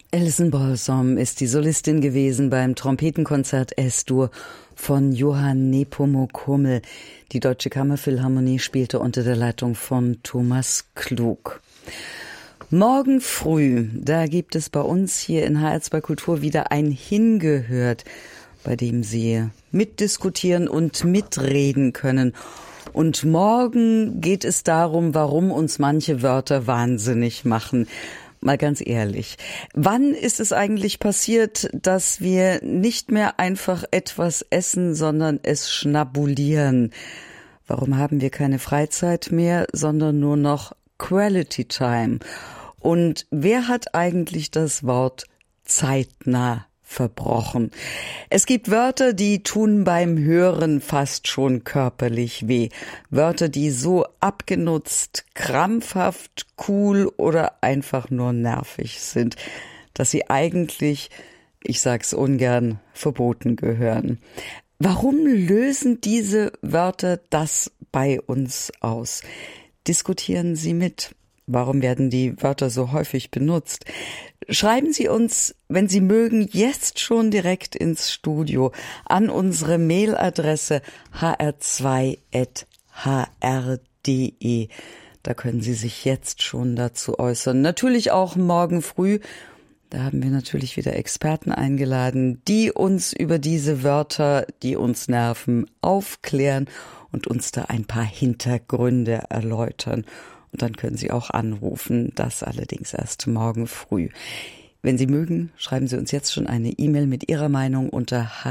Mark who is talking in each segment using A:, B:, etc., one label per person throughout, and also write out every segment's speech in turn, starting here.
A: Alison Balsom ist die Solistin gewesen beim Trompetenkonzert S-Dur von Johann Nepomuk Hummel. Die Deutsche Kammerphilharmonie spielte unter der Leitung von Thomas Klug. Morgen früh, da gibt es bei uns hier in HR2 Kultur wieder ein Hingehört, bei dem Sie mitdiskutieren und mitreden können. Und morgen geht es darum, warum uns manche Wörter wahnsinnig machen. Mal ganz ehrlich, wann ist es eigentlich passiert, dass wir nicht mehr einfach etwas essen, sondern es schnabulieren? Warum haben wir keine Freizeit mehr, sondern nur noch Quality Time? Und wer hat eigentlich das Wort zeitnah verbrochen? Es gibt Wörter, die tun beim Hören fast schon körperlich weh. Wörter, die so abgenutzt, krampfhaft, cool oder einfach nur nervig sind, dass sie eigentlich, ich sag's ungern, verboten gehören. Warum lösen diese Wörter das bei uns aus? Diskutieren Sie mit. Warum werden die Wörter so häufig benutzt? Schreiben Sie uns, wenn Sie mögen, jetzt schon direkt ins Studio an unsere Mailadresse hr2@hr.de. Da können Sie sich jetzt schon dazu äußern. Natürlich auch morgen früh. Da haben wir natürlich wieder Experten eingeladen, die uns über diese Wörter, die uns nerven, aufklären und uns da ein paar Hintergründe erläutern. Und dann können Sie auch anrufen, das allerdings erst morgen früh. Wenn Sie mögen, schreiben Sie uns jetzt schon eine E-Mail mit Ihrer Meinung unter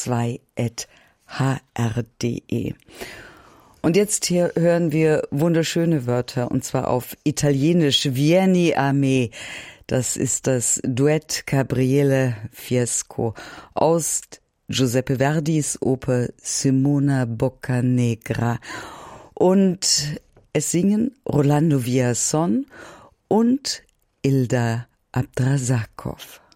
A: hr2@hr.de. Und jetzt hier hören wir wunderschöne Wörter, und zwar auf Italienisch. Vieni a me. Das ist das Duett Gabriele Fiesco aus Giuseppe Verdis Oper Simona Boccanegra. Und es singen Rolando Villazón und Ilda Abdrasakov.